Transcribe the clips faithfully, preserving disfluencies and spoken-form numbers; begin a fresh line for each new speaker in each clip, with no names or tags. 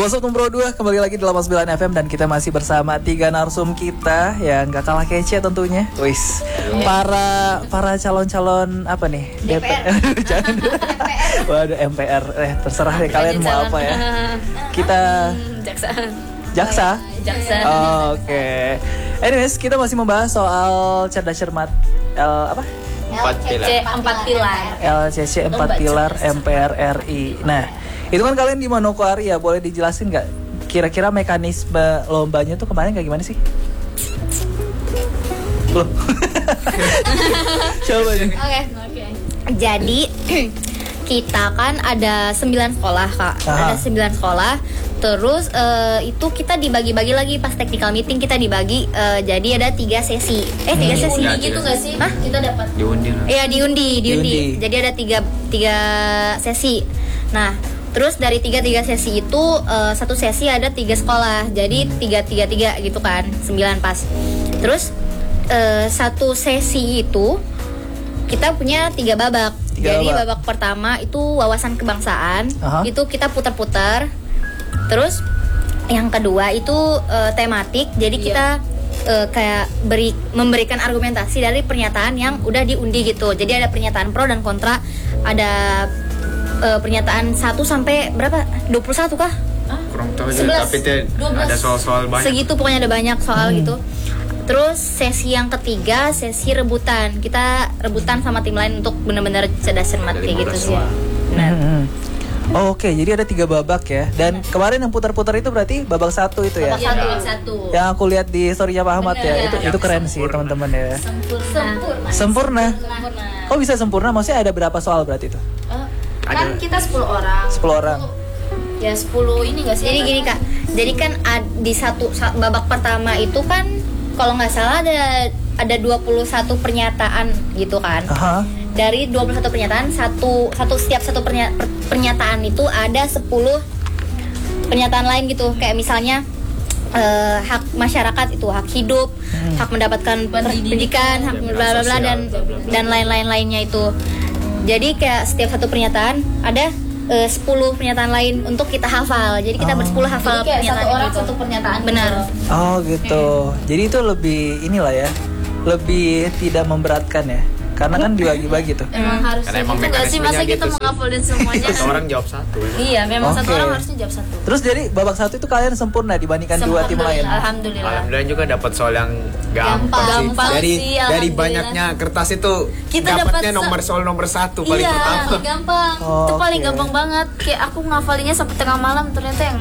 Halo Sobat Pro dua, kembali lagi di delapan puluh sembilan F M dan kita masih bersama tiga narsum kita yang gak kalah kece tentunya. Wis, para para calon-calon apa nih?
D P R.
Jangan. Waduh, M P R. Eh, terserah deh kalian mau apa ya. Kita
jaksa.
Jaksa?
Jaksa.
Oh, Oke. Okay. Anyways, kita masih membahas soal cerdas cermat L apa?
Empat pilar.
Empat pilar.
L C C empat pilar M P R R I. Nah, itu kan kalian di Manokwari ya, boleh dijelasin nggak kira-kira mekanisme lombanya tuh kemarin kayak gimana sih? Loh. Coba nih.
Oke. Oke. Jadi kita kan ada sembilan sekolah kak,
Aha.
ada sembilan sekolah. Terus uh, itu kita dibagi-bagi lagi pas technical meeting kita dibagi uh, jadi ada tiga sesi. Eh tiga
Hmm.
sesi
Ya,
gitu
tiga.
nggak sih? Hah? Kita dapat.
Diundi lah.
Iya diundi, diundi.
Diundi.
Jadi ada tiga tiga sesi. Nah, terus dari tiga tiga sesi itu uh, satu sesi ada tiga sekolah. Jadi tiga tiga tiga gitu kan, sembilan pas. Terus uh, satu sesi itu kita punya tiga babak.
Tiga
Jadi
babak.
babak pertama itu wawasan kebangsaan.
Aha.
Itu kita putar-putar. Terus yang kedua itu uh, tematik. Jadi kita uh, kayak beri memberikan argumentasi dari pernyataan yang udah diundi gitu. Jadi ada pernyataan pro dan kontra. Ada uh, pernyataan satu sampai berapa? dua puluh satu kah?
Kurang tahu aja,
sebelas,
tapi dia
dua belas.
ada soal-soal banyak.
Segitu pokoknya ada banyak soal
Hmm.
gitu. Terus sesi yang ketiga sesi rebutan. Kita rebutan sama tim lain untuk benar-benar cerdas cermat
Ada
kayak gitu
lima belas
sih.
soal.
Nah,
Hmm. Oh, Oke, jadi ada tiga babak ya. Dan kemarin yang putar-putar itu berarti babak satu itu ya.
babak satu, satu.
Yang aku lihat di story-nya Pak Ahmad ya.
Bener.
Itu itu keren sih
Sempurna.
teman-teman ya.
Sempurna.
Sempurna.
Sempurna.
Oh bisa sempurna? Maksudnya ada berapa soal berarti itu?
Kan
Ada.
kita sepuluh orang.
sepuluh orang.
Ya sepuluh ini gak sih? Jadi gini kak, jadi kan ad- di satu sa- babak pertama itu kan kalau nggak salah ada ada dua puluh satu pernyataan gitu kan.
Aha.
Dari dua puluh satu pernyataan satu satu setiap satu pernya- per- pernyataan itu ada sepuluh pernyataan lain gitu. Kayak misalnya eh, hak masyarakat itu hak hidup,
Hmm.
hak mendapatkan pendidikan, hak
Jaminan
bla bla bla
sosial,
dan
bla, bla, bla.
dan lain-lain lainnya itu. Jadi kayak setiap satu pernyataan ada eh, sepuluh pernyataan lain untuk kita hafal. Jadi kita
Oh.
bersepuluh hafal
Jadi kayak
pernyataan
satu orang
itu.
satu pernyataan
Benar.
gitu.
Oh gitu. Jadi itu lebih inilah ya. Lebih tidak memberatkan ya. Karena kan dibagi-bagi tuh.
Emang harus
Karena emang
gitu nggak sih? Masa
mekanismenya
kita
gitu sih.
menghafalin semuanya?
Satu orang jawab satu.
Iya, memang satu
Oke.
orang harusnya jawab satu.
Terus jadi babak satu itu kalian sempurna dibandingkan dua tim lain.
Alhamdulillah.
Alhamdulillah juga dapat soal yang gampang,
Gampang.
sih.
Gampang
dari
sih,
dari
alhamdulillah.
banyaknya kertas itu
Kita
dapatnya
dapat
nomor
se-
soal nomor satu paling
Iya,
pertama.
gampang.
Oh,
Itu paling
oke.
gampang banget. Kayak aku ngafalinnya sampai tengah malam ternyata yang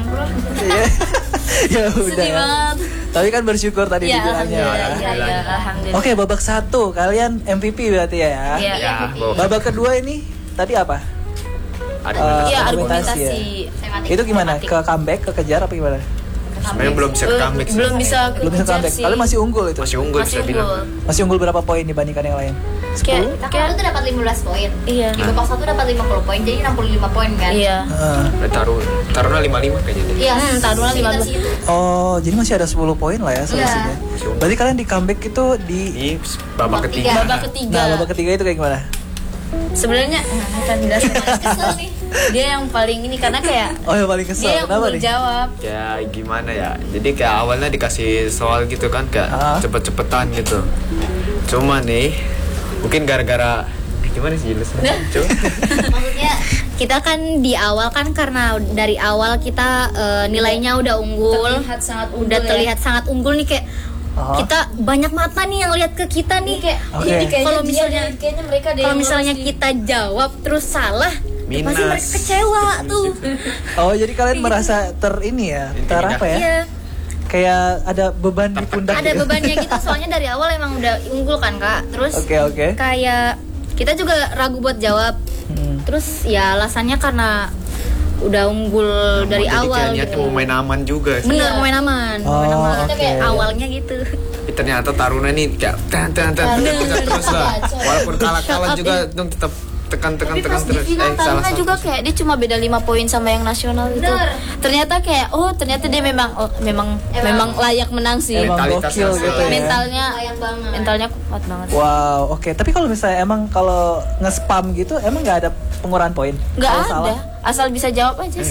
Ya udah.
sedih
ya.
banget.
Tapi kan bersyukur tadi
Iya,
dibilangnya.
alhamdulillah.
ya.
Iya, iya, alhamdulillah.
Oke, babak satu kalian M V P berarti ya.
Iya.
Ya, bawa
Babak kedua ini tadi apa?
argumentasi.
Iya,
Argumentasi
argumentasi.
Itu gimana? Ke comeback, ke kejar apa gimana?
Sebenarnya belum bisa
Eh,
comeback sih.
belum bisa
Belum bisa
kejar
comeback.
sih.
Kalian masih unggul itu.
Masih unggul
Masih
bisa bilang.
unggul.
Masih unggul berapa poin dibandingkan yang lain?
Kayak
Kita kan tuh dapat lima belas poin.
Iya.
Di babak satu dapat lima puluh poin, jadi enam puluh lima poin kan?
Iya.
Heeh.
Eh, taruh taruhnya lima lima kayaknya deh.
Iya,
Hmm, taruhlah lima belas.
Oh, jadi masih ada sepuluh poin lah ya selisihnya.
Masih unggul.
Berarti kalian di comeback itu di
Di babak ketiga.
Babak ketiga.
Nah, babak ketiga itu kayak gimana?
Sebenarnya akan jelasin kesel nih. Dia yang paling ini karena kayak
Oh, yang paling kesel.
dia yang
Kenapa
unggul
nih?
jawab.
Ya gimana ya, jadi kayak awalnya dikasih soal gitu kan, kayak
Ah.
cepet-cepetan gitu. Cuma nih mungkin gara-gara eh, gimana sih jelasnya? Coba.
Maksudnya kita kan di awal kan karena dari awal kita eh, nilainya udah unggul,
Terlihat sangat unggul
udah
ya.
terlihat sangat unggul nih kayak
Aha.
kita banyak mata nih yang lihat ke kita nih kayak
Oke.
Jadi kayaknya
kalau
dia
misalnya
dan kayaknya mereka ada
kalau
yang
misalnya
lolos
kita jawab terus salah
Minus.
pasti mereka kecewa tuh.
Oh, jadi kalian merasa ter ini ya? Ter apa ya?
Iya,
Kayak ada beban di pundak.
ada
gitu.
bebannya gitu soalnya dari awal emang udah unggul kan kak. Terus
Oke, oke.
kayak kita juga ragu buat jawab.
Hmm.
Terus ya alasannya karena udah unggul dari
Jadi
awal
kayak niatnya
gitu.
mau main aman juga sih.
Bener, mau main aman, mau main
Oh,
aman.
oke.
Kayak awalnya gitu.
Tapi ternyata Taruna nih kayak tan tan tan
Bener.
pecat terus lah. Walaupun kalah-kalah
Shut up,
juga
ya.
dong tetap tekan-tekan
Tapi
tekan
pas di
terus.
final Taruna
satu.
juga kayak dia cuma beda lima poin sama yang nasional gitu.
Bener.
Ternyata kayak oh ternyata dia memang oh, memang
Emang-
memang layak menang sih.
Emang
Mentalitas
gokil
yang
gitu ya.
Mentalnya
Layak banget.
mentalnya kuat banget.
Wow, oke. Tapi kalau misalnya emang kalau nge-spam gitu, emang nggak ada pengurangan poin?
Nggak
Kalau
ada,
salah?
asal bisa jawab aja sih.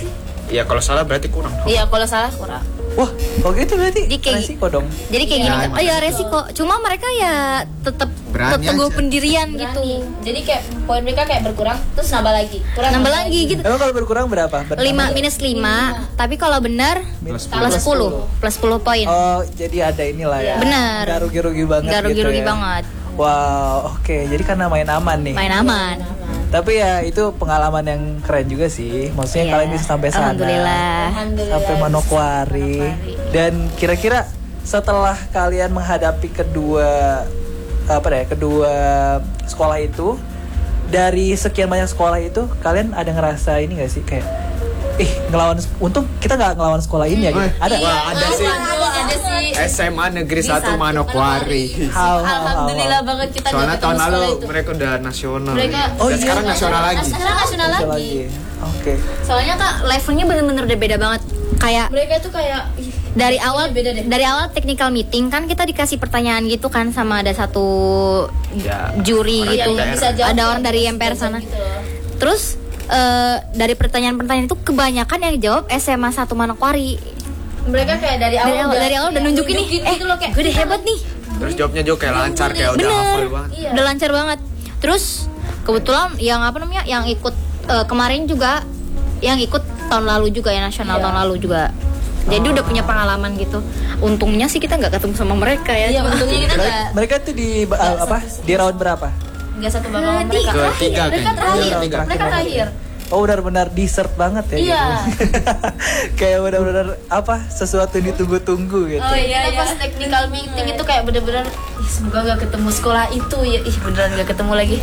Ya kalau salah berarti kurang.
Iya, kalau salah kurang.
Wah, kalau gitu berarti
Di kayak-
resiko dong.
Jadi kayak gini
Ya,
kan,
emang
oh ya resiko. Cuma mereka ya tetap
Berani
teguh
aja.
pendirian
Berani.
gitu.
Jadi kayak poin mereka kayak berkurang, terus nambah lagi. Kurang
Nambah lagi gitu.
Emang kalau berkurang berapa? Bertambah
lima
berapa?
minus lima, tapi kalau benar
Minus
plus sepuluh, plus sepuluh poin.
Oh, jadi ada inilah ya.
Benar.
Nggak rugi-rugi banget
Nggak rugi-rugi
gitu ya.
banget.
Wow, oke. Jadi karena main aman nih.
Main aman.
Tapi ya itu pengalaman yang keren juga sih. Maksudnya
Iya.
kalian bisa sampai sana.
Alhamdulillah.
Alhamdulillah.
Sampai Manokwari. Dan kira-kira setelah kalian menghadapi kedua apa ya, kedua sekolah itu, dari sekian banyak sekolah itu, kalian ada ngerasa ini gak sih kayak ih ngelawan, untung kita nggak ngelawan sekolah ini ya gitu. Ada.
Wah, ada sih.
Ada sih.
S M A Negeri satu Manokwari.
Hal, hal, hal,
Alhamdulillah
hal.
banget kita
Soalnya
nggak
tahun
ketemu sekolah
lalu
itu.
mereka udah nasional.
Mereka-
Oh,
Dan
iya.
sekarang nasional lagi.
Sekarang nasional
Bisa
lagi.
Oke.
Soalnya kak levelnya bener-bener udah beda banget. Kayak
Mereka tuh kayak ih,
dari awal
beda deh.
dari awal technical meeting kan kita dikasih pertanyaan gitu kan sama ada satu
Ya,
juri
orang
gitu.
M P R.
yang bisa jawab
Ada
ya,
orang dari
bisa
M P R
jawab
sana.
gitu loh.
Terus eh, dari pertanyaan-pertanyaan itu kebanyakan yang jawab S M A satu Manokwari.
Mereka kayak dari awal
Dari awal,
udah-
dari awal udah nunjukin nih, eh
gitu loh kayak
gue udah hebat nih.
Terus jawabnya juga kayak lancar, kayak udah
Bener,
hafal banget.
Iya.
udah lancar banget. Terus kebetulan yang apa namanya, yang ikut eh, kemarin juga, yang ikut tahun lalu juga ya, nasional
Iya.
tahun lalu juga. Jadi udah punya pengalaman gitu. Untungnya sih kita nggak ketemu sama mereka ya.
Iya, untungnya kita
Mereka,
nggak
mereka tuh di uh, apa? Di round berapa?
nggak satu babak sama mereka.
Ke tiga
Mereka
kan?
terakhir.
Tiga.
Mereka terakhir.
Oh, benar-benar dessert banget ya.
Iya.
gitu. Kayak benar-benar apa? Sesuatu yang ditunggu-tunggu gitu.
Oh iya, kita pas technical meeting itu kayak bener-bener ih, semoga gak ketemu sekolah itu ya. Ih beneran gak ketemu lagi.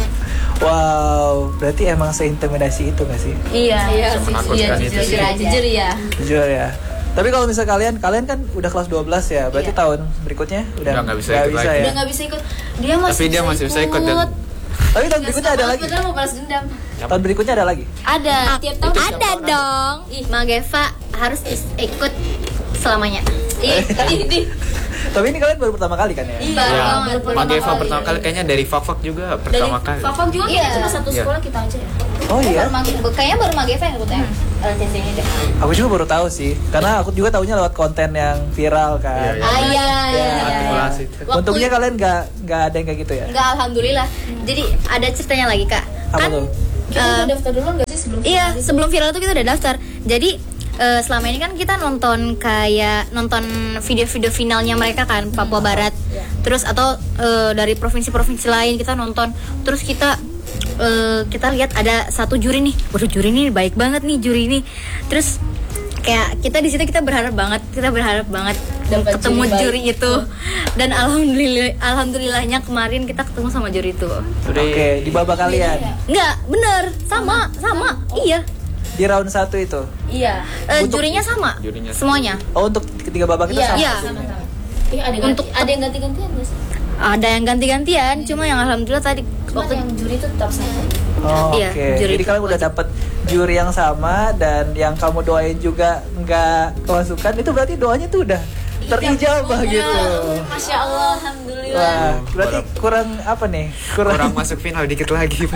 Wow, berarti emang seintimidasi itu gak sih?
Iya, iya,
Menakutkan
iya,
itu
jujur,
sih.
jujur, jujur ya.
Jujur ya. Tapi kalau misal kalian, kalian kan udah kelas dua belas ya, berarti
Iya.
tahun berikutnya udah
Udah nggak bisa ikut lagi.
ya.
Udah gak bisa ikut. Dia masih
Tapi dia masih bisa ikut dan-
Tapi tahun berikutnya ada lagi.
Padahal mau balas dendam.
Tahun berikutnya ada lagi.
Ada. Tiap tahun
Ada dong. Ih, Mageva harus is- ikut selamanya.
Ih, ih, ih.
Tapi ini kalian baru pertama kali kan ya?
Iya,
Ya,
banget.
Mageva pertama kali kayaknya dari Fak-Fak juga
Dari
pertama kali.
Fafak juga
Iya.
kita cuma satu
Iya.
sekolah kita aja ya.
Oh iya.
Baru Mage- Kayaknya baru Mageva yang ikut ya. L C C-nya deh.
Aku juga baru tahu sih, karena aku juga tahunya lewat konten yang viral kan.
Iya, iya.
Ah iya.
Iya.
Artikulasi.
Waktu-
Untungnya kalian nggak nggak ada yang kayak gitu ya?
Enggak, alhamdulillah. Jadi ada ceritanya lagi kak.
Apa
Kan
tuh?
Kita
eh,
udah daftar dulu nggak sih sebelum
iya,
final itu?
sebelum viral itu kita udah daftar. Jadi eh, selama ini kan kita nonton kayak nonton video-video finalnya mereka kan, Papua Barat. Terus atau eh, dari provinsi-provinsi lain kita nonton. Terus kita eh, kita lihat ada satu juri nih. Waduh, juri ini baik banget nih juri ini. Terus kayak kita di situ kita berharap banget, kita berharap banget
Dapat
ketemu
juri baik.
juri itu. Dan alhamdulillah alhamdulillahnya kemarin kita ketemu sama juri itu.
Oke, di babak kalian.
Enggak, bener, sama, sama. Iya.
Di round satu itu.
Iya.
Eh,
Untuk-
jurinya sama,
Jurinya sama.
semuanya.
Oh, untuk ketiga babak itu
Iya,
sama.
Iya.
sama-sama. Ih, ada ganti,
Untuk-
ada yang ganti-gantian nggak sih?
Ada yang ganti-gantian, cuma yang alhamdulillah tadi
Cuma
waktu
yang juri itu tetap sama.
Oh,
Iya,
oke.
juri
Jadi
itu
kalian udah
wajib.
dapet juri yang sama dan yang kamu doain juga nggak kemasukan, itu berarti doanya tuh udah terijabah gitu.
Masya Allah, alhamdulillah.
Wah, berarti kurang apa nih? Kurang,
Kurang masuk final dikit lagi.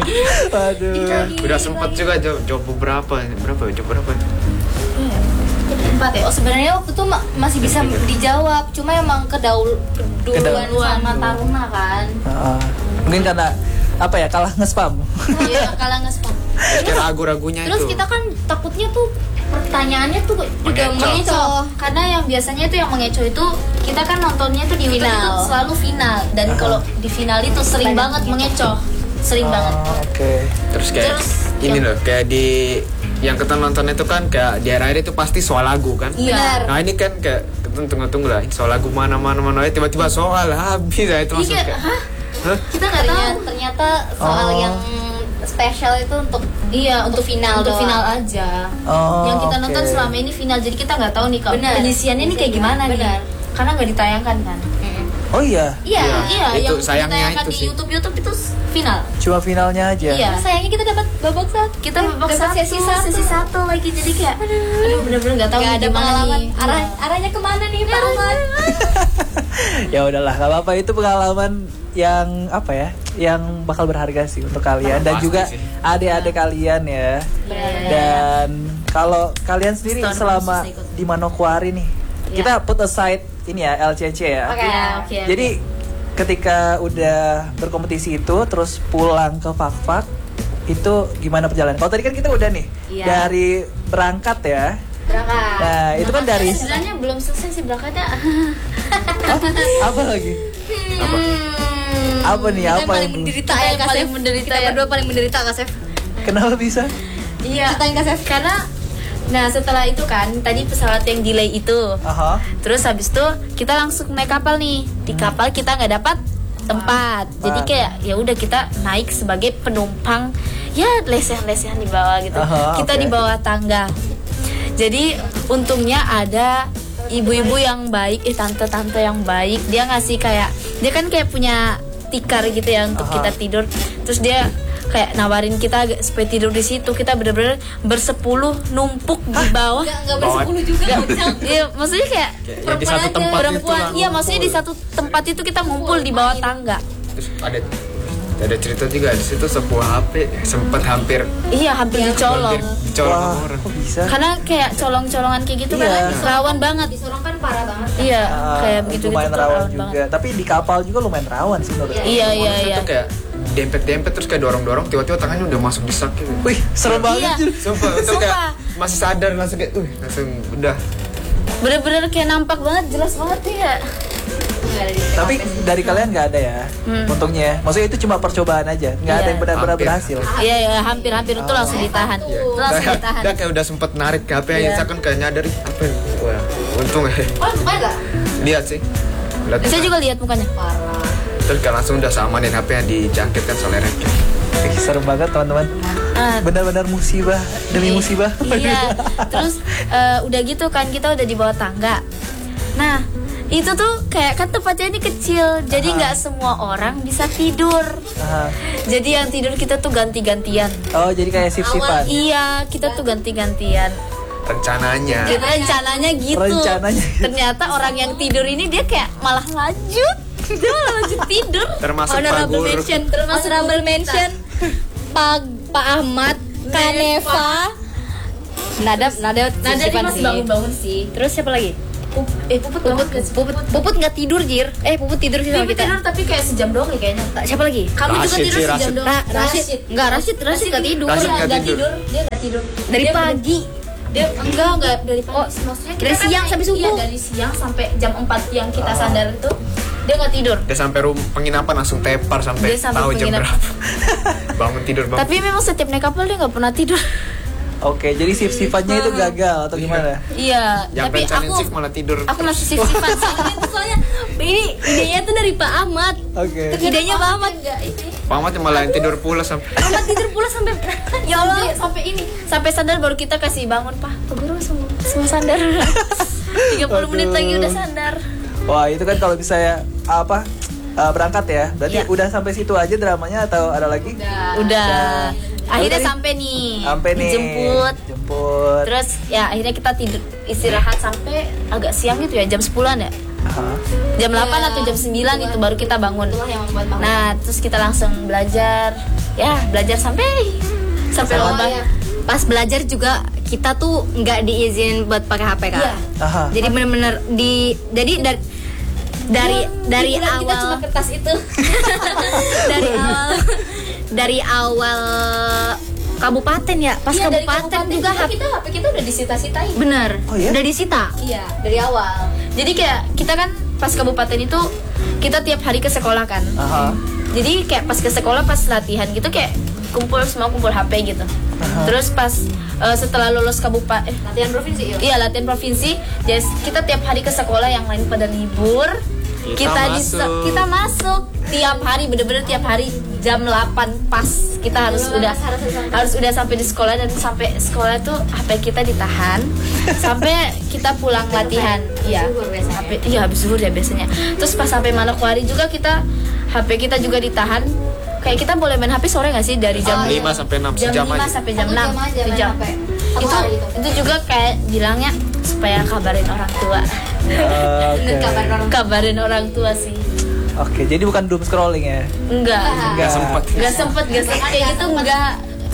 Aduh.
Udah sempet juga jawab, jawab beberapa. Berapa? Jawab berapa?
Empat ya?
oh sebenarnya waktu itu ma- masih bisa dijawab, cuma emang kedaul keduluan
Keduluan.
sama Taruna kan.
Heeh. Mungkin karena apa ya, kalah nge-spam.
Iya, kalah nge-spam.
Kayak ragu-ragunya itu.
Terus kita kan takutnya tuh pertanyaannya tuh juga
Mengecoh.
mengecoh.
Karena yang biasanya itu yang mengecoh itu kita kan nontonnya tuh di YouTube
Final.
itu selalu final dan kalau di final itu sering
Banyak
banget
mengecoh.
mengecoh, sering banget.
Oh, oke.
Terus kayak
Terus,
ini
yang-
loh, kayak di yang kita nonton itu kan kayak di akhir itu pasti soal lagu kan.
Iya.
Nah ini kan kayak kita tunggu-tunggu lah soal lagu mana mana mana tiba-tiba soal habis ya itu langsung
Iya,
kayak.
hah?
Hah?
Kita nggak tahu.
Ternyata, ternyata soal
Oh.
yang spesial itu untuk
Iya, untuk
final
untuk
doang.
final aja.
Oh,
yang kita
oke.
nonton selama ini final, jadi kita nggak tahu nih kalau
Benar.
penyisiannya ini kayak gimana
Benar.
nih. Karena nggak ditayangkan kan.
Oh iya,
Iya.
Iya,
Itu
yang
sayangnya
ditayangkan
itu
di
sih.
YouTube YouTube itu final.
cuma finalnya aja.
Iya.
Sayangnya kita dapat babak satu.
Kita babak
dapat
satu,
sesi satu.
sesi satu lagi jadi kayak aduh bener-bener nggak tahu
Gak
nih
ada
gimana
pengalaman.
nih.
Arah arahnya kemana nih Pak Ahmad?
Ya udahlah, nggak apa-apa, itu pengalaman yang apa ya, yang bakal berharga sih untuk kalian dan
Pasti
juga
sih.
adik-adik kalian ya. Dan kalau kalian sendiri
Stone
selama
khusus ikut.
di Manokwari nih, kita put aside ini ya L C C ya.
Oke.
Iya, oke.
Jadi ketika udah berkompetisi itu terus pulang ke Fakfak itu gimana perjalanan? Kalau tadi kan kita udah nih
Iya.
dari berangkat ya.
Berangkat.
Nah, itu kan dari
Sebenarnya belum selesai sih berangkatnya.
apa lagi? Apa nih?
Kita
Apa
yang paling
yang
menderita
Kita
ya
yang
Kak
paling
Sef.
menderita
Kita
ya.
berdua paling menderita Kak Sef.
kenapa bisa?
Iya.
Ceritain Kak Sef.
Karena nah setelah itu kan tadi pesawat yang delay itu.
Aha.
Terus habis itu kita langsung naik kapal nih. Di kapal kita nggak dapat tempat. Jadi kayak ya udah kita naik sebagai penumpang ya lesehan-lesehan di bawah gitu.
Aha,
kita
oke.
di bawah tangga. Jadi untungnya ada ibu-ibu yang baik, eh tante-tante yang baik. Dia ngasih kayak dia kan kayak punya tikar gitu ya untuk
Aha.
kita tidur. Terus dia kayak nawarin kita agak supaya tidur di situ. Kita bener-bener bersepuluh numpuk di bawah.
Enggak enggak bersepuluh juga.
Iya, maksudnya kayak
Kayak di satu tempat itu
perempuan.
lah
Iya, maksudnya di satu tempat itu kita ngumpul di bawah tangga.
Terus ada ada cerita juga di situ sebuah H P sempat hampir
Iya, hampir dicolong.
hampir dicolong
Wah,
sama orang.
kok bisa?
Karena kayak colong-colongan kayak gitu
Iya.
kan rawan banget.
Disorong kan parah banget.
Iya,
Ah,
kayak begitu gitu
lumayan
tuh
rawan
rawan
juga.
banget.
Tapi di kapal juga lumayan rawan sih menurut.
Iya.
Iya, iya,
Manusia
iya.
tuh kayak dempet-dempet terus kayak dorong-dorong tiba-tiba tangannya udah masuk di sak gitu.
Wih, serem banget.
Iya.
Jul.
Sumpah, itu
Sumpah.
kayak masih sadar langsung kayak, uh, langsung udah.
Bener-bener kayak nampak banget, jelas banget ya.
Tapi dari kalian nggak ada ya,
Hmm.
untungnya. Maksudnya itu cuma percobaan aja, nggak ada
Iya.
yang benar-benar
Hampir.
berhasil.
Iya, iya, hampir-hampir itu langsung ditahan. Itu langsung
Dia-
ditahan.
dia kayak udah sempet narik ke H P
Iya.
aja kan kayak nyadar "Ih, apa ya?" Wah, untung ya.
Oh, bukan enggak?
Lihat sih. Lihat.
Saya juga lihat mukanya.
Parah.
Terus kayak langsung udah seamanin H P-nya dijangkit kan soalnya racket.
Ih, serem banget teman-teman.
Ah,
Benar-benar musibah demi musibah.
Iya. Terus eh, udah gitu kan kita udah di bawah tangga. Nah, itu tuh kayak kan tempatnya ini kecil, jadi nggak semua orang bisa tidur.
Aha.
Jadi yang tidur kita tuh ganti-gantian.
Oh, jadi kayak sip-sipan.
Iya, kita tuh ganti-gantian.
Rencananya.
Jadi rencananya gitu.
Rencananya gitu.
Ternyata orang yang tidur ini dia kayak malah lanjut. Dia malah lanjut tidur.
Termasuk Pak
Honorable
Guru.
mention, termasuk honorable mention Pak Pak Ahmad, Kaneva, Nada Nada
Nah, dia
sisipan
masih
sih.
bangun-bangun sih.
Terus siapa lagi?
Pup- eh puput
Puput,
bangun sih.
Puput, Puput nggak tidur Jir. Eh Puput tidur sih sama
Puput
kita.
tidur tapi kayak sejam doang nih kayaknya.
Tak, siapa lagi?
Kami juga
Rashid
tidur
sih,
sejam
Rashid.
doang.
Ra- Rashid. Enggak, Rashid, Rashid nggak tidur.
Rashid nggak
Nggak
tidur.
Dia nggak tidur.
Dari
Dia
pagi.
Dia enggak enggak dari pagi.
Oh,
maksudnya
dari
kita kan
siang
naik-
sampai subuh.
Iya, dari siang sampai jam empat yang kita sandar itu dia nggak tidur.
Dia sampai rum penginapan langsung tepar sampai
Dia sampai
tahu jam
penginapan.
berapa. Bangun tidur bangun.
Tapi memang setiap naik kapal dia nggak pernah tidur.
Oke, jadi sip-sipannya itu gagal atau gimana?
Iya,
Yang
tapi
rencanain
aku
shift malah tidur.
aku masih sip-sipan soalnya itu soalnya
Ini idenya tuh dari Pak Ahmad.
Oke.
Idenya Pak Ahmad.
enggak ini.
Pak Ahmad yang malah yang tidur pula sampai.
Ahmad tidur pula sampai
Ya Allah, sampai ini, sampai sandar baru kita kasih bangun, Pak. Pak Guru semua, semua sandar. tiga puluh menit lagi udah sandar.
Wah, itu kan kalau misalnya apa uh, berangkat ya. Berarti
Iya.
udah sampai situ aja dramanya atau ada lagi?
Udah. Akhirnya
Udah nih.
sampai nih.
Sampai nih.
Dijemput.
Jemput.
Terus ya akhirnya kita tidur istirahat sampai agak siang gitu ya, jam sepuluhan ya.
Aha.
Jam delapan atau jam sembilan itu baru kita bangun.
Itulah yang membuat bangun.
Nah, terus kita langsung belajar. Ya, belajar sampai sampai
Oh,
lomba.
iya. Pas belajar juga kita tuh nggak diizinin buat pakai H P kan.
Iya.
Aha.
Jadi bener-bener di jadi dari dari dari
Kita-
awal
kita cuma kertas itu.
dari awal dari awal kabupaten ya. Pas
Iya, dari
kabupaten, juga H P
kita H P kita udah disita-sitain.
bener.
Oh, iya?
Udah disita.
Iya, dari awal. Jadi kayak kita kan pas kabupaten itu kita tiap hari ke sekolah kan.
Aha.
Jadi kayak pas ke sekolah pas latihan gitu kayak kumpul semua kumpul H P gitu.
Aha.
Terus pas eh, setelah lulus kabupaten eh,
Latihan provinsi ya.
iya latihan provinsi, jadi kita tiap hari ke sekolah, yang lain pada libur.
Kita
Kita di
masuk.
kita masuk tiap hari, bener-bener tiap hari jam delapan pas kita harus udah harus udah sampai di sekolah, dan sampai sekolah tuh H P kita ditahan sampai kita pulang latihan. Iya.
zuhur biasanya.
H P iya habis zuhur ya biasanya. Terus pas sampai Manokwari juga kita H P kita juga ditahan. Kayak kita boleh main H P sore nggak sih dari jam
Jam lima sampai enam
jam
sejam
lima
aja.
sampai jam
Satu
enam
jam aja
Itu
main
jam.
H P. Satu
Itu
hari itu.
itu juga kayak bilangnya supaya kabarin orang tua.
Uh, Oke.
Kabarin orang
Kabarin orang tua sih.
Oke, jadi bukan doom scrolling ya.
Enggak.
Nggak sempet.
Enggak sempet, enggak sempet kayak gitu enggak.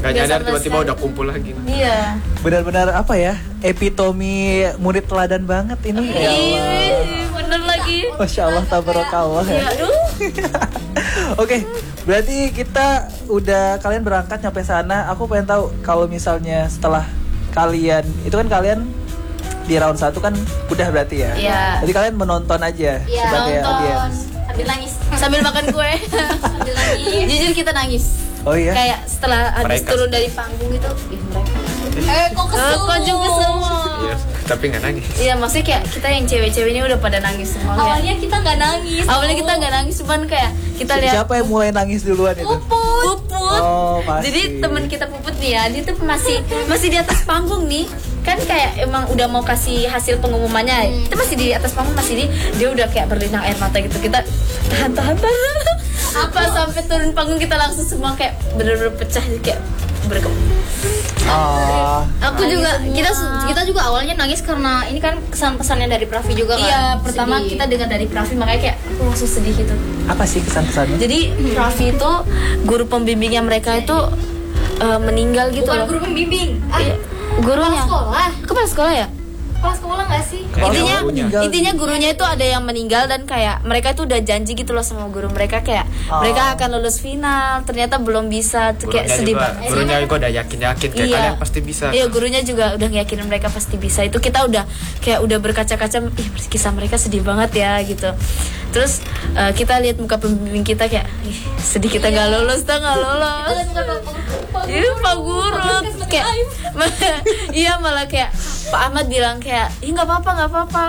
Gak
Nggak
nyadar
sama
tiba-tiba
sekali.
udah kumpul lagi.
Iya.
Benar-benar apa ya? Epitomi murid teladan banget ini. Ya Allah.
Ih, bener lagi.
Masya Allah, tabarakallah ya.
Ya, aduh.
Oke, berarti kita udah kalian berangkat nyampe sana. Aku pengen tahu kalau misalnya setelah kalian itu kan kalian di round satu kan udah berarti ya.
Iya.
Jadi kalian menonton aja
Iya,
sebagai
nonton.
audiens.
Sambil nangis.
Sambil makan kue.
Sambil nangis.
Jujur kita nangis.
Oh iya.
Kayak setelah habis
Mereka.
turun dari panggung itu, ih mereka.
Eh, kok
Eh,
kesel?
kok juga semua.
Iya, tapi nggak nangis.
Iya, maksudnya kayak kita yang cewek-cewek ini udah pada nangis semua. kayak-
Awalnya kita nggak nangis.
Awalnya kita nggak nangis, cuman kayak kita lihat
Siapa yang mulai nangis duluan itu?
Puput. Puput.
Oh, masih.
Jadi teman kita Puput nih ya, dia tuh masih masih di atas panggung nih. Kan kayak emang udah mau kasih hasil pengumumannya. Itu masih di atas panggung, masih di dia udah kayak berlinang air mata gitu. Kita tahan tahan tahan. Apa sampai turun panggung kita langsung semua kayak bener-bener pecah kayak bergem.
Ah,
Aku juga kita kita juga awalnya nangis karena ini kan kesan-pesannya dari Pravi juga kan.
Iya, pertama
Sedih.
kita dengar dari Pravi makanya kayak aku langsung sedih gitu.
apa sih kesan-kesannya?
Jadi Pravi itu guru pembimbingnya mereka itu eh, meninggal gitu
bukan
loh.
guru pembimbing. Ah,
Iya, gurunya.
kepala sekolah.
Kepala sekolah ya?
Kepala sekolah nggak sih?
Kayak
intinya
gurunya.
intinya gurunya itu ada yang meninggal dan kayak mereka itu udah janji gitu loh sama guru mereka kayak
Oh.
mereka akan lulus final ternyata belum bisa tuh kayak
Gurunya
sedih
juga,
banget.
gurunya juga udah yakin-yakin kayak
Iya.
kalian pasti bisa.
Iya, gurunya juga udah ngeyakinin mereka pasti bisa. Itu kita udah kayak udah berkaca-kaca, ih kisah mereka sedih banget ya gitu. Terus eh, kita lihat muka pembimbing kita kayak, ih sedih kita nggak lulus, tuh nggak lulus. Iya, Pak Guru kayak, iya malah kayak Pak Ahmad bilang kayak, ih nggak apa-apa nggak apa-apa.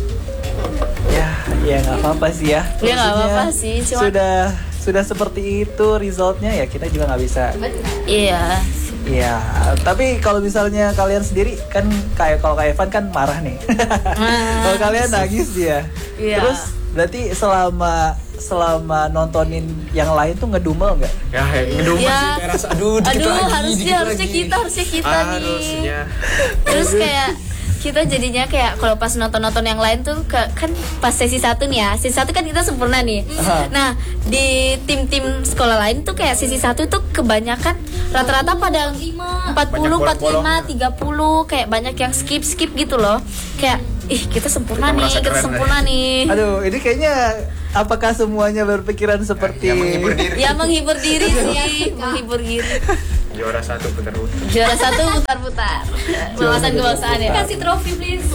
Ya, ya nggak apa-apa sih ya.
Ya, nggak
Maksudnya
apa-apa sih, cuma-
sudah sudah seperti itu resultnya ya kita juga nggak bisa.
Iya.
Iya, tapi kalau misalnya kalian sendiri kan kayak kalau kayak Evan kan marah nih. Kalau kalian nangis dia.
Iya.
Terus berarti selama selama nontonin yang lain tuh ngedumel nggak?
Ya, yang ngedumel
Ya.
sih kayak rasa aduh dikit
Aduh,
lagi,
harusnya
dikit
harusnya
lagi.
kita harusnya kita nih.
Harusnya.
Terus kayak kita jadinya kayak kalau pas nonton-nonton yang lain tuh ke- kan pas sesi satu nih ya, sesi satu kan kita sempurna nih.
Aha.
Nah di tim-tim sekolah lain tuh kayak sesi satu tuh kebanyakan rata-rata pada empat puluh, empat puluh lima, tiga puluh kayak banyak yang skip skip gitu loh. Kayak ih kita sempurna
Kita
nih,
merasa
kita
keren,
sempurna nih.
Aduh, ini kayaknya apakah semuanya berpikiran seperti
Yang menghibur diri.
Ya menghibur diri sih, menghibur diri.
Juara satu putar-putar.
Juara satu putar-putar. Wawasan kebangsaan ya.
Kasih trofi please.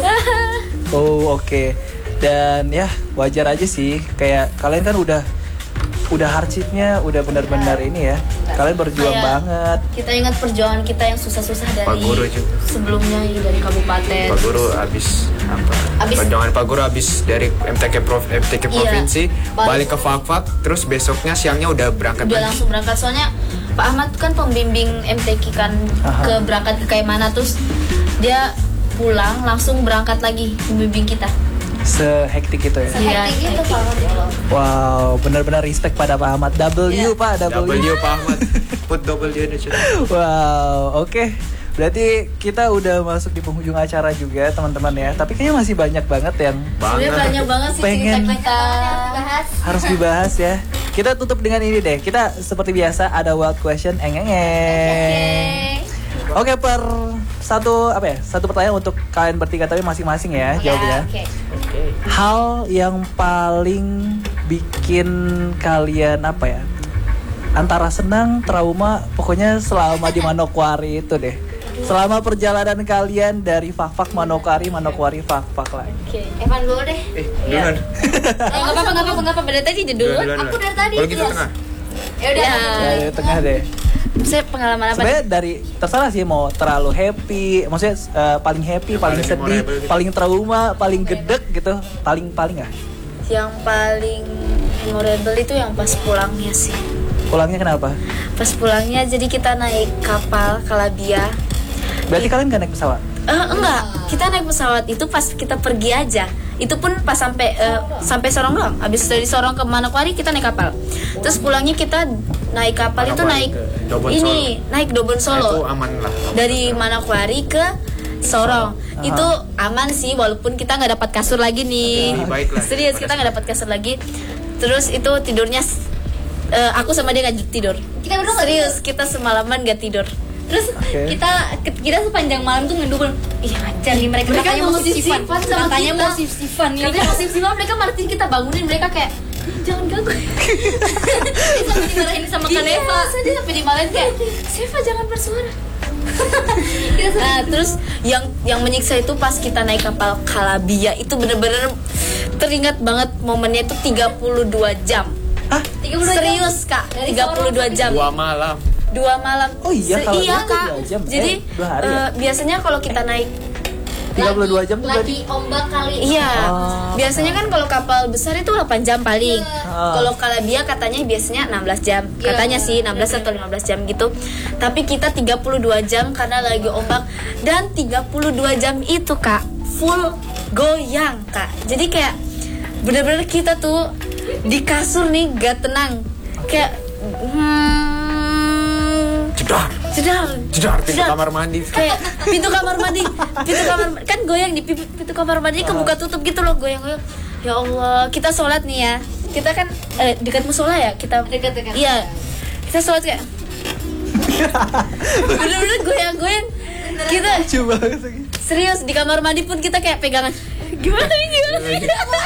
Oh, oke. Dan ya wajar aja sih kayak kalian kan udah udah hardshipnya udah benar-benar ini ya. Kalian berjuang
Kayak-
banget.
Kita ingat perjuangan kita yang susah-susah dari
Pak Guru juga.
sebelumnya ya, dari kabupaten.
Pak Guru habis apa?
Abis-
Perjuangan Pak Guru habis dari M T K Prof M T K
Iya.
provinsi
Balik.
balik ke Fakfak terus besoknya siangnya udah berangkat
Udah
lagi.
langsung berangkat soalnya Pak Ahmad kan pembimbing M T K kan
Aha.
ke berangkat ke kayak mana terus dia pulang langsung berangkat lagi pembimbing kita.
Sehektik itu ya.
Iya,
Hektik gitu
hektik.
Pak.
Wow, benar-benar respect pada Pak Ahmad. W
Iya.
Pak, W.
W Pak Ahmad. Put double di Indonesia.
Wow, oke. Berarti kita udah masuk di penghujung acara juga, teman-teman ya. Tapi kayaknya masih banyak banget yang
Sebenarnya banyak banget sih
Pengen-
cerita kita.
Bahas.
harus dibahas ya. Kita tutup dengan ini deh. Kita seperti biasa ada wild question eng eng eng. Oke, per satu apa ya? Satu pertanyaan untuk kalian bertiga tapi masing-masing ya jawabnya.
Oke.
Oke.
Hal yang paling bikin kalian apa ya? Antara senang, trauma, pokoknya selama di Manokwari itu deh. Selama perjalanan kalian dari Fakfak Manokwari, Manokwari Fakfak lagi.
Oke.
Evan dulu deh.
Eh, duluan.
Eh, nggak apa-apa, nggak apa-apa, nggak apa-apa. Dari tadi dulu.
Duluan, duluan,
Aku
duluan.
dari tadi,
Kalau gitu
yes.
tengah.
Ya udah.
Ya.
Ya, dari tengah deh.
Saya pengalaman apa?
Sebenarnya dari terserah sih mau terlalu happy, maksudnya eh, paling happy,
Yang
paling
paling
sedih,
memorable gitu.
paling trauma, paling gedek gitu, paling paling ah.
Yang paling memorable itu yang pas pulangnya sih.
Pulangnya kenapa?
Pas pulangnya jadi kita naik kapal Kalabia.
Berarti kalian gak naik pesawat?
Eh, enggak, kita naik pesawat itu pas kita pergi aja. Itu pun pas sampai eh, sampai Sorong doang. Habis dari Sorong ke Manokwari kita naik kapal. Terus pulangnya kita naik kapal itu
Manokwari
naik
ke Dobon
ini naik Dobon
Nah, itu
Solo.
aman lah.
Dari Manokwari ke Sorong.
Aha.
Itu aman sih walaupun kita nggak dapat kasur lagi nih.
Lebih baik lah
Serius
daripada
kita nggak dapat kasur lagi. Terus itu tidurnya eh, aku sama dia nggak tidur.
Kita berdua nggak
Serius kita semalaman nggak tidur.
Terus
Oke.
kita kita sepanjang malam tuh ngedumel. Ih anjir nih mereka,
Mereka
katanya
mau
mau sif-sifan.
sif-sifan sama
Katanya
kita.
mau sif-sifan nih.
Katanya mau sif-sifan, mereka martin kita bangunin, mereka kayak jangan ganggu.
Dia sampai dimarahin sama
Iya,
Kaneva.
dia sampai dimarahin kayak Seva jangan bersuara. Nah, terus yang yang menyiksa itu pas kita naik kapal Calabia itu bener-bener teringat banget momennya itu tiga puluh dua jam.
Hah?
tiga puluh dua jam.
Serius kak, tiga puluh dua jam.
Dua malam.
Dua malam.
Oh iya,
Se-
kalau
iya
itu
kak.
dua jam.
Jadi
Eh, dua hari ya?
eh, biasanya kalau kita naik
tiga puluh dua jam tuh berarti.
Lagi ombak kali.
iya,
Oh.
biasanya kan kalau kapal besar itu delapan jam paling.
Ah.
Kalau Calabia katanya biasanya enam belas jam.
Iya.
Katanya sih enam belas atau lima belas jam gitu. Tapi kita tiga puluh dua jam karena lagi ombak, dan tiga puluh dua jam itu kak full goyang kak. Jadi kayak bener-bener kita tuh di kasur nih gak tenang. Kayak hmm,
Jedar.
jedar
Jedar pintu
jedar.
kamar mandi.
Kayak pintu kamar mandi, pintu kamar kan goyang di pintu, pintu kamar mandi kebuka tutup gitu loh, goyang-goyang. Ya Allah, kita sholat nih ya. Kita kan eh, dekat musola ya, kita
Dekat-dekat.
Iya. Kita sholat kayak bener-bener goyang-goyang. Kita
Coba lagi.
serius di kamar mandi pun kita kayak pegangan. Gimana ini? Gimana?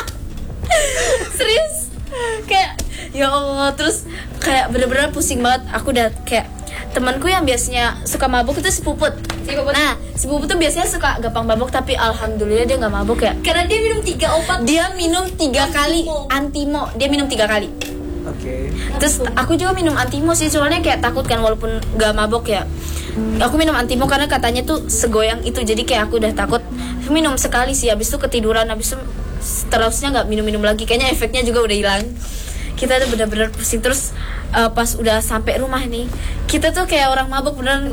Serius. Kayak ya Allah, terus kayak bener-bener pusing banget. Aku udah kayak temanku yang biasanya suka mabuk itu si Puput.
Si Puput.
Nah, si Puput tuh biasanya suka gampang mabuk, tapi alhamdulillah dia nggak mabuk ya.
Karena dia minum tiga obat.
Dia minum tiga kali
Antimo.
antimo. Dia minum tiga kali.
Oke.
Terus aku juga minum antimo sih, soalnya kayak takut kan walaupun gak mabok ya. Aku minum antimo karena katanya tuh segoyang itu, jadi kayak aku udah takut. Minum sekali sih, habis itu ketiduran, habis itu seterusnya nggak minum-minum lagi. Kayaknya efeknya juga udah hilang. Kita tuh bener-bener pusing. Terus uh, pas udah sampai rumah nih, kita tuh kayak orang mabok beneran.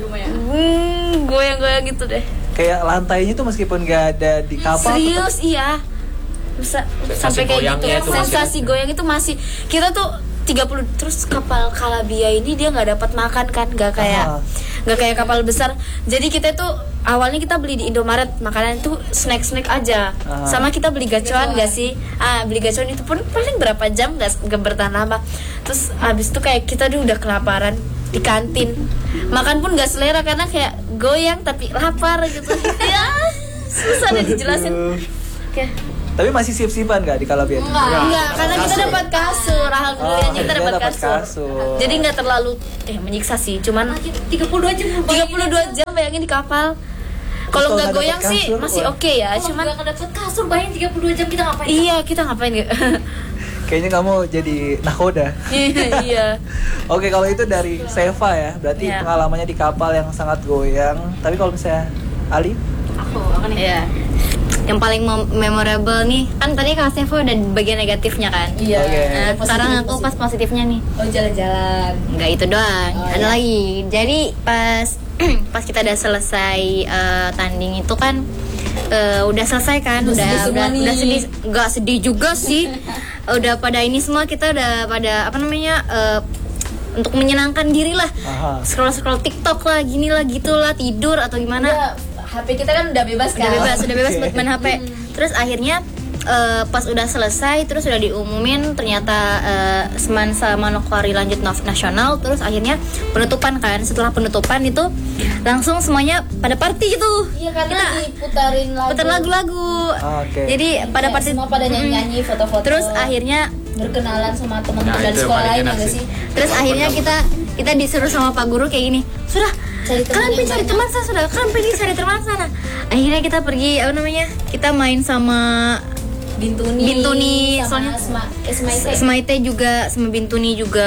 Hmm, goyang-goyang gitu deh.
Kayak lantainya tuh meskipun gak ada di kapal.
Serius iya. Bisa sampai kayak gitu.
goyangnya itu masih
Sensasi
ada.
goyang itu masih. Kita tuh tiga puluh, terus kapal Calabia ini dia nggak dapat makan kan, nggak kayak
Ah.
nggak kayak kapal besar. Jadi kita tuh awalnya kita beli di Indomaret, makanan itu snack-snack aja.
Ah.
Sama kita beli gacoan gak sih? Ah, beli gacoan itu pun paling berapa jam nggak nggak bertahan lama. Terus habis itu kayak kita tuh udah kelaparan di kantin. Makan pun gak selera karena kayak goyang tapi lapar gitu. Ya, susah deh dijelasin.
Aduh.
Oke.
Tapi masih sip-sipan gak di Calabia? itu?
Enggak, karena kita
Kasur.
dapat kasur. Alhamdulillah
Oh,
kita
dia
dapat
dapat
kasur.
kasur.
Jadi nggak terlalu eh menyiksa sih, cuman
tiga puluh dua jam.
tiga puluh dua jam bayangin di kapal. Kalau
kalau
nggak
nggak
goyang
dapet
sih
kasur,
masih
wah.
oke ya,
Cuman
cuman
gak dapet kasur, bayangin tiga puluh dua jam kita ngapain?
iya kita ngapain gitu.
Kayaknya kamu jadi nakoda.
Iya.
Oke, kalau itu dari Seva ya, berarti
Iya.
pengalamannya di kapal yang sangat goyang. Tapi kalau misalnya Ali,
Aku, aku nih.
Iya. Yang paling mem- memorable nih, kan tadi Kak Sevo udah bagian negatifnya kan.
Iya.
Oke.
Nah,
Positif,
sekarang aku
positif.
pas positifnya nih.
Oh, jalan-jalan.
Enggak itu doang,
Oh,
ada
iya.
lagi. Jadi pas pas kita udah selesai eh, tanding itu kan eh, udah selesai kan,
Udah
udah
sedih semua
udah,
nih.
udah sedih, enggak sedih juga sih. Udah pada ini semua kita udah pada apa namanya eh, untuk menyenangkan diri lah.
Aha.
Scroll scroll TikTok lah, gini lah, gitulah, tidur atau gimana.
Udah, H P kita kan udah bebas kan?
Udah bebas, udah bebas
Oke.
buat main H P. Terus akhirnya eh, pas udah selesai, terus udah diumumin ternyata eh, Semansa Manokwari lanjut naf- nasional. Terus akhirnya penutupan kan. Setelah penutupan itu langsung semuanya pada party gitu.
Iya, karena
Kita
diputarin lagu.
putar lagu-lagu.
Oke.
Jadi pada
Iya,
party
semua pada nyanyi-nyanyi, foto-foto.
Terus akhirnya
berkenalan sama teman-teman
Nah,
dari
itu yang
sekolah
paling
lain
enak
nggak
sih.
sih?
terus akhirnya kita kita disuruh sama Pak Guru kayak gini. Sudah,
Cari teman
kalian
yang
pergi cari
banyak.
teman sana, sudah kalian pergi cari teman sana. Akhirnya kita pergi apa namanya? Kita main sama
Bintuni,
Bintuni,
sama
soalnya-
Sma, eh, Smaite.
Smaite juga, sama Bintuni juga.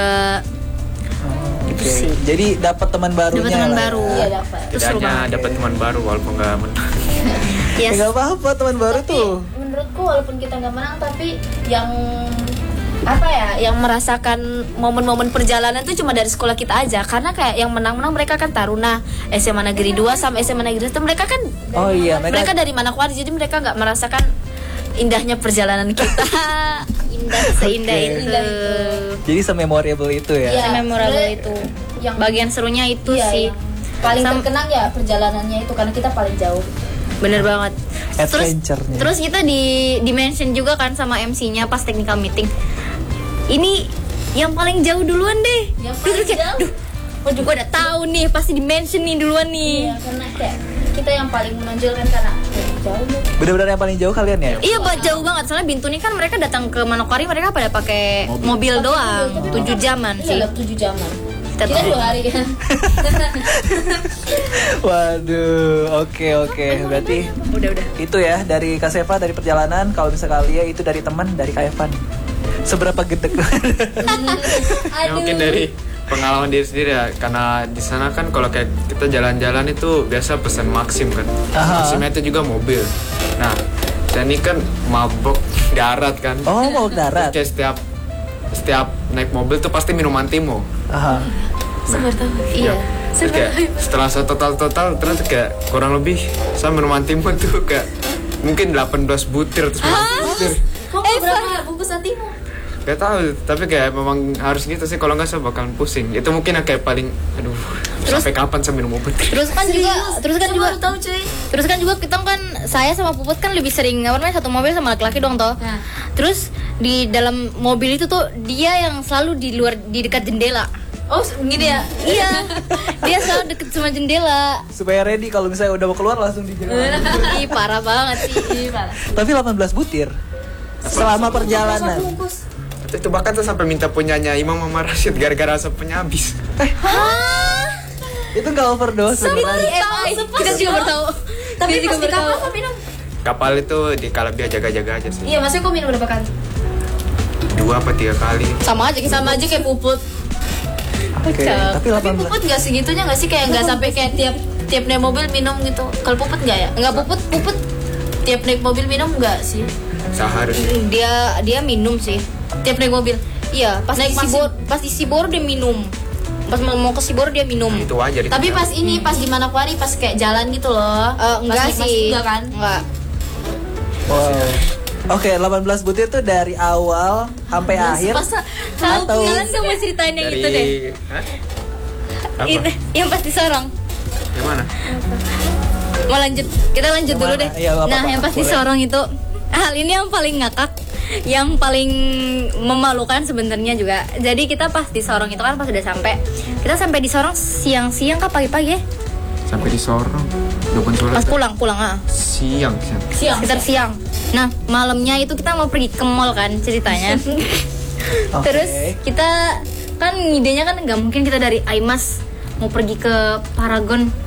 Oke. Jadi dapat teman barunya.
Dapat teman
lah ya.
baru.
Iya, dapat.
Itu seru
Tidaknya
banget.
dapat teman baru walaupun nggak menang.
Ya,
Yes.
nggak apa-apa teman baru
Tapi
tuh.
menurutku walaupun kita nggak menang, tapi yang
Apa ya? Yang merasakan momen-momen perjalanan itu cuma dari sekolah kita aja. Karena kayak yang menang-menang mereka kan Taruna, S M A Negeri dua sama S M A Negeri satu. Mereka kan
Oh iya,
mereka,
mereka,
dari Manokwari, jadi mereka nggak merasakan indahnya perjalanan kita. Indah seindah
Oke.
itu.
Indah itu.
jadi sememorable itu ya.
Iya.
Memorable
sebenarnya
itu.
yang-
Bagian serunya itu
iya,
sih.
yang paling
Sam-
terkenang ya perjalanannya itu karena kita paling jauh.
Bener banget. Terus,
Adventure-nya.
terus kita di di mention juga kan sama M C-nya pas technical meeting. Ini yang paling jauh duluan deh.
Yang
Duh,
paling
kayak,
jauh?
duh,
Oh juga udah tahu nih, pasti di mention nih duluan nih.
Iya, karena kayak kita yang paling menonjol kan karena jauh nih.
Bener-bener yang paling jauh kalian ya?
Iya, Mbak, jauh banget. Soalnya Bintuni kan mereka datang ke Manokwari, mereka pada pakai mobil, doang, tujuh jaman sih.
Iya, tujuh jaman.
Kita
Kita
tuh-
dua hari kan.
Waduh, oke oke. Berarti
Udah udah.
itu ya dari Kak Seva dari perjalanan. Kalau misalnya kalian itu dari teman dari Kak Evan. Seberapa gedek?
Ya, mungkin dari pengalaman diri sendiri ya, karena di sana kan kalau kayak kita jalan-jalan itu biasa pesan Maxim kan.
Aha.
Maximnya itu juga mobil. Nah, dan ini kan mabok darat kan.
Oh, mau ke darat.
Kayak setiap setiap naik mobil tuh pasti minum antimo.
Aha.
Sebar tahu.
Iya. Terus kayak setelah saya total-total terus kayak kurang lebih saya minum antimo tuh kayak mungkin delapan belas butir atau sembilan belas butir.
Kamu berapa bungkus antimo?
Gak tahu, tapi kayak memang harus gitu sih, kalau nggak saya bakalan pusing. Itu mungkin kayak paling, aduh, sampai kapan saya minum obat?
Terus kan juga, terus kan juga,
baru tahu cuy.
terus kan juga kita kan saya sama Puput kan lebih sering apa namanya satu mobil sama laki-laki dong toh.
Nah.
Terus di dalam mobil itu tuh dia yang selalu di luar di dekat jendela.
Oh gini ya.
Iya, dia selalu deket sama jendela.
Supaya ready kalau misalnya udah mau keluar langsung dijalan.
Ih parah banget sih.
Tapi delapan belas butir selama perjalanan.
Itu bahkan tuh sampai minta punyanya Imam sama Rashid gara-gara asapnya habis.
Itu nggak overdose sebenarnya.
Kita juga baru tahu.
Tapi
Kita juga
pas di
baru tahu.
kapal kok minum?
Kapal itu di Kalabia jaga-jaga aja sih.
Iya, maksudnya kok minum berapa kali?
Dua apa tiga kali.
Sama aja
Sama aja kayak Puput.
Oke, tapi
Tapi
delapan belas.
Puput nggak segitunya nggak sih, kayak nggak sampai kayak tiap tiap naik mobil minum gitu. Kalau Puput nggak ya?
Enggak Puput, Puput
Tiap naik mobil minum nggak sih?
Seharusnya.
dia dia minum sih.
Tiap naik mobil.
Iya, pas
Naik
di
Maxim.
Sibor, pas di Sibor dia minum. Pas mau mau ke Sibor dia minum.
Itu aja.
Tapi pas ini pas di Manokwari pas kayak jalan gitu loh.
Eh, enggak
Pas naik Maxim
sih.
enggak kan?
Enggak.
Wow. Oke, delapan belas butir tuh dari awal sampai akhir.
Pas
Atau
Kalian tuh mau ceritain yang
dari
itu deh.
Hah? Apa?
Itu yang pasti sorong.
Yang mana?
Mau lanjut, kita lanjut
Yang
dulu
mana?
deh.
Iya, apa-apa.
Nah, yang pasti
Boleh.
sorong itu hal ini yang paling ngakak, yang paling memalukan sebenarnya juga. Jadi kita pas di Sorong itu kan pas udah sampai, kita sampai di Sorong siang-siang kah pagi-pagi ya?
Sampai di Sorong. Dukun
Pas
sholat.
pulang, pulang ah.
Siang, siang.
siang.
Sekitar siang. Nah, malamnya itu kita mau pergi ke mall kan ceritanya.
Oke.
Terus kita kan idenya kan nggak mungkin kita dari Aimas mau pergi ke Paragon